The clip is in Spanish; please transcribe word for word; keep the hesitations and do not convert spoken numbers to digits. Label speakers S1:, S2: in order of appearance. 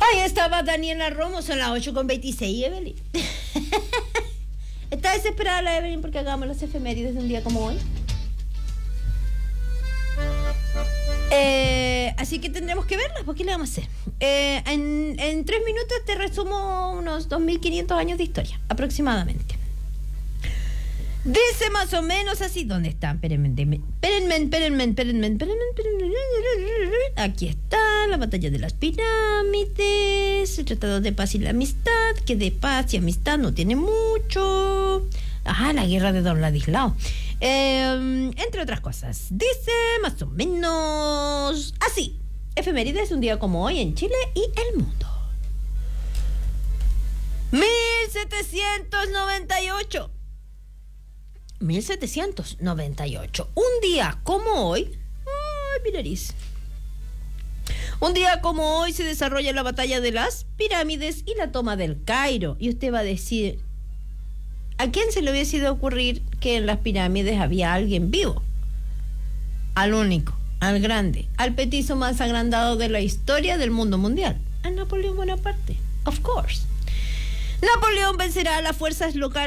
S1: Ahí estaba Daniela Romo, son las ocho con veintiséis, Evelyn. Está desesperada la Evelyn porque hagamos las efemérides de un día como hoy. Eh, así que tendremos que verlas, ¿por qué le vamos a hacer? Eh, en, en tres minutos te resumo unos dos mil quinientos años de historia, aproximadamente. Dice más o menos así. ¿Dónde están? Espérenme, espérenme, espérenme, espérenme, espérenme, espérenme. Aquí está la batalla de las pirámides, el tratado de paz y la amistad, que de paz y amistad no tiene mucho. Ajá, la guerra de Don Ladislao. Eh, entre otras cosas. Dice más o menos así. Efemérides un día como hoy en Chile y el mundo. mil setecientos noventa y ocho. mil setecientos noventa y ocho. Un día como hoy. Ay, mi nariz. Un día como hoy se desarrolla la batalla de las pirámides y la toma del Cairo. Y usted va a decir, ¿a quién se le hubiese ido a ocurrir que en las pirámides había alguien vivo? Al único, al grande, al petizo más agrandado de la historia del mundo mundial. A Napoleón Bonaparte, of course. Napoleón vencerá a las fuerzas locales